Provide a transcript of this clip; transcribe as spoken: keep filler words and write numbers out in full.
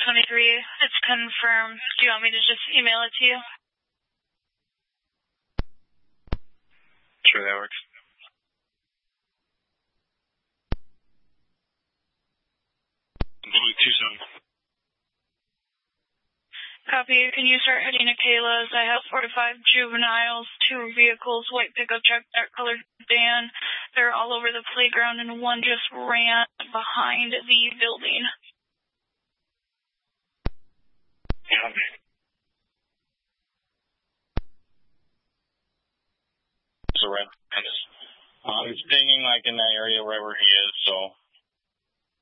twenty-three. It's confirmed. Do you want me to just email it to you? Sure, that works. two seven. Copy. Can you start heading to Kayla's? I have four to five juveniles, two vehicles, white pickup truck, dark colored van. They're all over the playground, and one just ran behind the building. Copy. So right behind us. Uh, he's pinging like in that area wherever he is, so